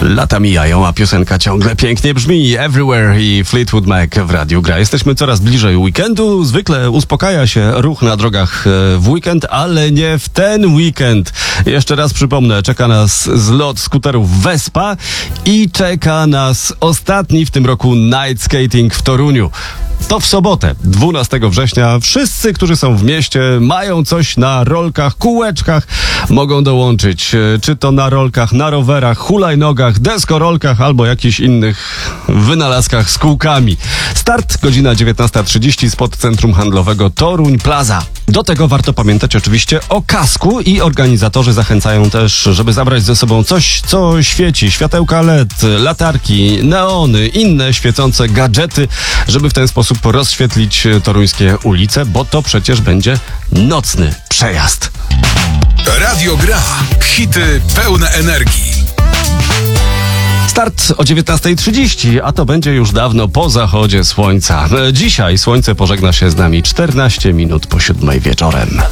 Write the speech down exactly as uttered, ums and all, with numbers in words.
Lata mijają, a piosenka ciągle pięknie brzmi. Everywhere i Fleetwood Mac w radiu gra. Jesteśmy coraz bliżej weekendu. Zwykle uspokaja się ruch na drogach w weekend, ale nie w ten weekend. Jeszcze raz przypomnę, czeka nas zlot skuterów Vespa i czeka nas ostatni w tym roku night skating w Toruniu. To w sobotę, dwunastego września. Wszyscy, którzy są w mieście, mają coś na rolkach, kółeczkach, mogą dołączyć. Czy to na rolkach, na rowerach, hulajnogach, deskorolkach albo jakichś innych wynalazkach z kółkami. Start godzina dziewiętnasta trzydzieści spod Centrum Handlowego Toruń Plaza. Do tego warto pamiętać oczywiście o kasku i organizatorzy zachęcają też, żeby zabrać ze sobą coś, co świeci. Światełka L E D, latarki, neony, inne świecące gadżety, żeby w ten sposób rozświetlić toruńskie ulice, bo to przecież będzie nocny przejazd. Radio Gra. Hity pełne energii. Start o dziewiętnasta trzydzieści, a to będzie już dawno po zachodzie słońca. Dzisiaj słońce pożegna się z nami czternaście minut po siódmej wieczorem.